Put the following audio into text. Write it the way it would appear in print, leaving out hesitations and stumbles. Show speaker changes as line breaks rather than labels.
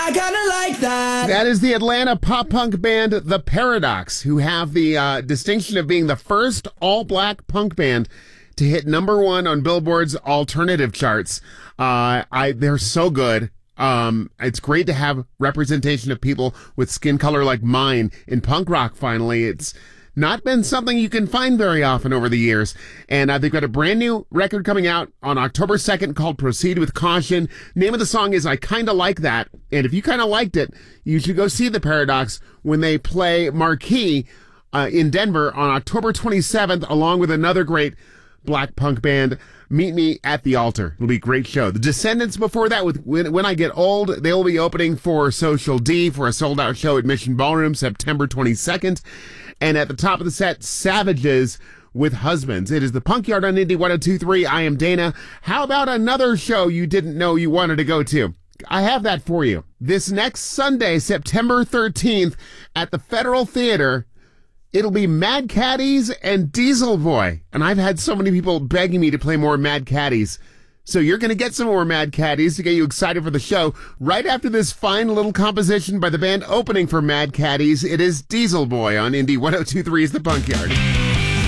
I kinda like that.
That is the Atlanta pop-punk band The Paradox, who have the distinction of being the first all-black punk band to hit #1 on Billboard's alternative charts. They're so good. It's great to have representation of people with skin color like mine in punk rock finally. It's not been something you can find very often over the years. And they've got a brand new record coming out on October 2nd called Proceed with Caution. Name of the song is I Kinda Like That. And if you kinda liked it, you should go see The Paradox when they play Marquee in Denver on October 27th, along with another great black punk band. Meet me at the altar. It'll be a great show. The Descendants before that with When I Get Old. They'll be opening for Social D for a sold-out show at Mission Ballroom September 22nd. And at the top of the set, Savages with Husbands. It is the Punk Yard on Indie 102.3. I am Dana. How about another show you didn't know you wanted to go to? I have that for you. This next Sunday, September 13th, at the Federal Theater, it'll be Mad Caddies and Diesel Boy. And I've had so many people begging me to play more Mad Caddies. So you're going to get some more Mad Caddies to get you excited for the show. Right after this fine little composition by the band opening for Mad Caddies, it is Diesel Boy on Indie 102.3's The Punk Yard.